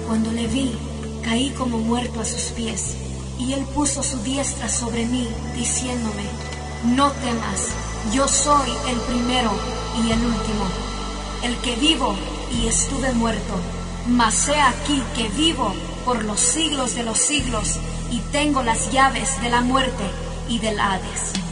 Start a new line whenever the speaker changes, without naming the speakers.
Cuando le vi, caí como muerto a sus pies, y él puso su diestra sobre mí, diciéndome: no temas, yo soy el primero y el último, el que vivo y estuve muerto, mas he aquí que vivo por los siglos de los siglos, y tengo las llaves de la muerte y del Hades.